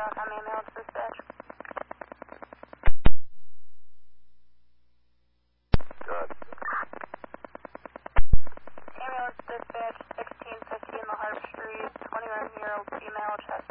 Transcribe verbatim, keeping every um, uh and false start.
Rock County Ambulance Dispatch. Good. Ambulance Dispatch, sixteen fifteen La Harp Street, twenty-one-year-old female, chest